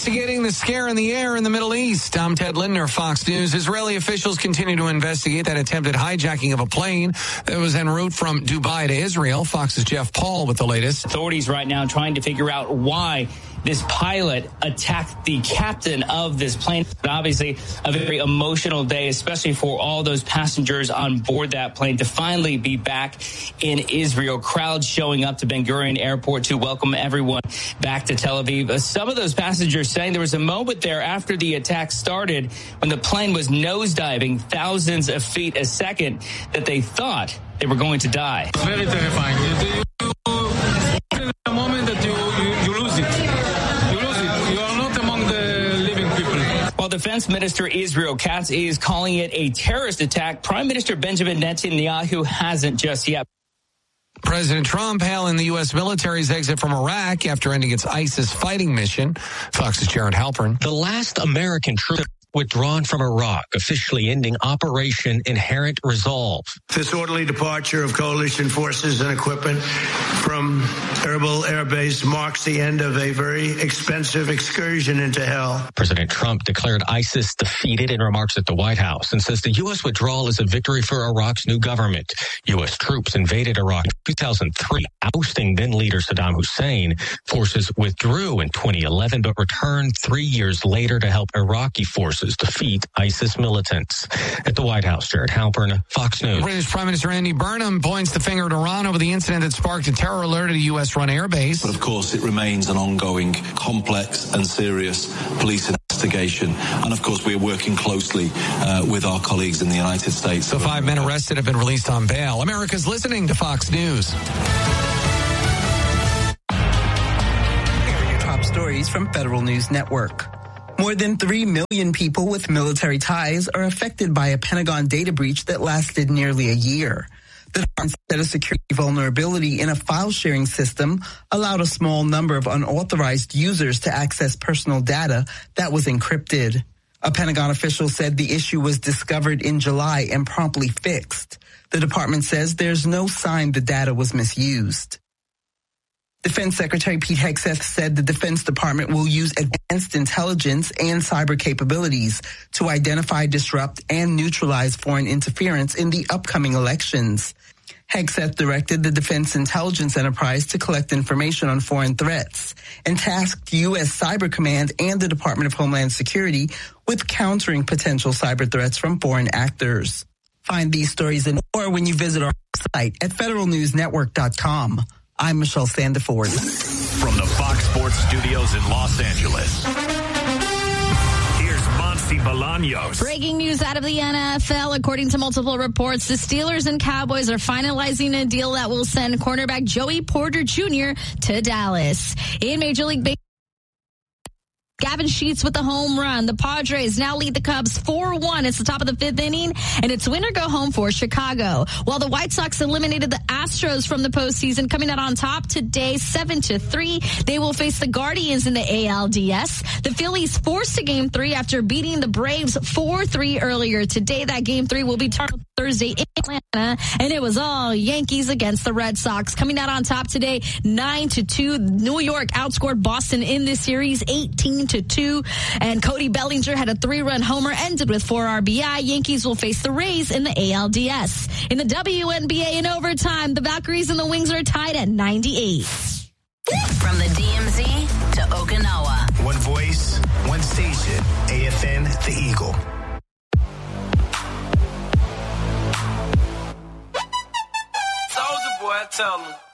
Investigating the scare in the air in the Middle East. I'm Ted Lindner, Fox News. Israeli officials continue to investigate that attempted hijacking of a plane that was en route from Dubai to Israel. Fox's Jeff Paul with the latest. Authorities right now trying to figure out why this pilot attacked the captain of this plane. Obviously, a very emotional day, especially for all those passengers on board that plane to finally be back in Israel. Crowds showing up to Ben Gurion Airport to welcome everyone back to Tel Aviv. Some of those passengers saying there was a moment there after the attack started when the plane was nosediving thousands of feet a second that they thought they were going to die. It's very terrifying. In the moment that you lose it. You are not among the living people. While Defense Minister Israel Katz is calling it a terrorist attack, Prime Minister Benjamin Netanyahu hasn't just yet. President Trump hailing the U.S. military's exit from Iraq after ending its ISIS fighting mission. Fox's Jared Halpern. The last American troop withdrawn from Iraq, officially ending Operation Inherent Resolve. This orderly departure of coalition forces and equipment from Erbil Air Base marks the end of a very expensive excursion into hell. President Trump declared ISIS defeated in remarks at the White House and says the U.S. withdrawal is a victory for Iraq's new government. U.S. troops invaded Iraq in 2003, ousting then-leader Saddam Hussein. Forces withdrew in 2011, but returned 3 years later to help Iraqi forces defeat ISIS militants. At the White House, Jared Halpern, Fox News. British Prime Minister Andy Burnham points the finger at Iran over the incident that sparked a terror alert at a U.S.-run airbase. But of course, it remains an ongoing, complex and serious police investigation. And of course, we are working closely with our colleagues in the United States. The 5 men arrested have been released on bail. America's listening to Fox News. Here are your top stories from Federal News Network. More than 3 million people with military ties are affected by a Pentagon data breach that lasted nearly a year. The department said a security vulnerability in a file-sharing system allowed a small number of unauthorized users to access personal data that was encrypted. A Pentagon official said the issue was discovered in July and promptly fixed. The department says there's no sign the data was misused. Defense Secretary Pete Hegseth said the Defense Department will use advanced intelligence and cyber capabilities to identify, disrupt, and neutralize foreign interference in the upcoming elections. Hegseth directed the Defense Intelligence Enterprise to collect information on foreign threats and tasked U.S. Cyber Command and the Department of Homeland Security with countering potential cyber threats from foreign actors. Find these stories and more when you visit our website at federalnewsnetwork.com. I'm Michelle Sandiford. From the Fox Sports Studios in Los Angeles, here's Monty Bolaños. Breaking news out of the NFL. According to multiple reports, the Steelers and Cowboys are finalizing a deal that will send cornerback Joey Porter Jr. to Dallas. In Major League Baseball, Gavin Sheets with the home run. The Padres now lead the Cubs 4-1. It's the top of the 5th inning, and it's win or go home for Chicago. While the White Sox eliminated the Astros from the postseason, coming out on top today, 7-3. They will face the Guardians in the ALDS. The Phillies forced a Game 3 after beating the Braves 4-3 earlier today. That Game 3 will be Thursday in Atlanta, and it was all Yankees against the Red Sox. Coming out on top today, 9-2. New York outscored Boston in this series, 18-2. And Cody Bellinger had a 3-run homer, ended with 4 RBI. Yankees will face the Rays in the ALDS. In the WNBA in overtime, the Valkyries and the Wings are tied at 98. From the DMZ to Okinawa. One voice, one station. AFN, The Eagle. Soulja Boy, tell him.